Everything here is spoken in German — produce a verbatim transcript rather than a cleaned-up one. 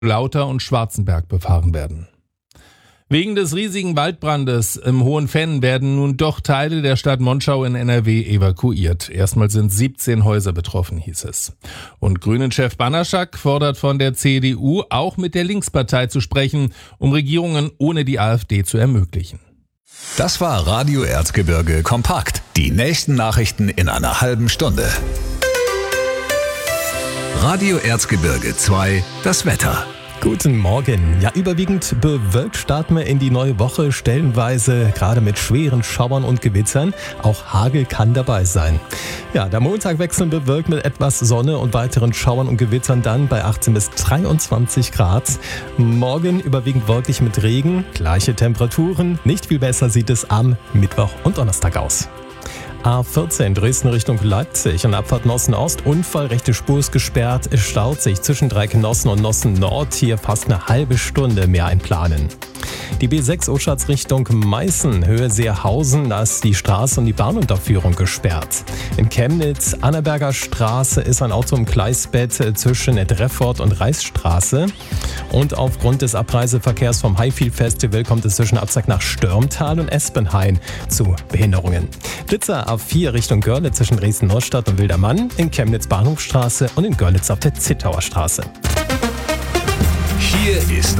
Lauter und Schwarzenberg befahren werden. Wegen des riesigen Waldbrandes im Hohen Venn werden nun doch Teile der Stadt Monschau in N R W evakuiert. Erstmal sind siebzehn Häuser betroffen, hieß es. Und Grünen-Chef Banaschak fordert von der C D U, auch mit der Linkspartei zu sprechen, um Regierungen ohne die AfD zu ermöglichen. Das war Radio Erzgebirge kompakt. Die nächsten Nachrichten in einer halben Stunde. Radio Erzgebirge zwei, das Wetter. Guten Morgen. Ja, überwiegend bewölkt starten wir in die neue Woche, stellenweise gerade mit schweren Schauern und Gewittern. Auch Hagel kann dabei sein. Ja, der Montag wechseln bewölkt mit etwas Sonne und weiteren Schauern und Gewittern dann bei achtzehn bis dreiundzwanzig Grad. Morgen überwiegend wolkig mit Regen, gleiche Temperaturen. Nicht viel besser sieht es am Mittwoch und Donnerstag aus. A vierzehn Dresden Richtung Leipzig und Abfahrt Nossen-Ost. Unfall, rechte Spur ist gesperrt. Es staut sich zwischen Dreieck-Nossen und Nossen-Nord. Hier fast eine halbe Stunde mehr einplanen. Die B sechs Oschatz Richtung Meißen, Höhe Seerhausen, da ist die Straße und die Bahnunterführung gesperrt. In Chemnitz, Annaberger Straße, ist ein Auto im Gleisbett zwischen Dreffort und Reichsstraße. Und aufgrund des Abreiseverkehrs vom Highfield Festival kommt es zwischen Absack nach Störmtal und Espenhain zu Behinderungen. Blitzer A vier Richtung Görlitz zwischen Dresden-Neustadt und Wildermann, in Chemnitz Bahnhofstraße und in Görlitz auf der Zittauer Straße. Hier ist